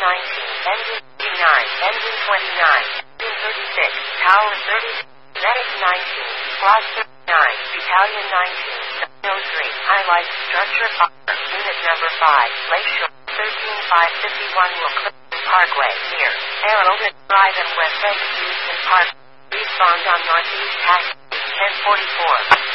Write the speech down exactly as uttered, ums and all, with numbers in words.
nineteen, Engine nine, Engine twenty-nine, Engine thirty-six, Tower thirty, Medic nineteen, Squad thirty-nine, Battalion nineteen, no three, Highlight Structure Fire, Unit Number five, Lakeshore, thirteen five fifty-one Wilcliff Parkway, near Arrowhead Drive and West End Houston Park. Respond on Northeast Taxi, ten forty-four.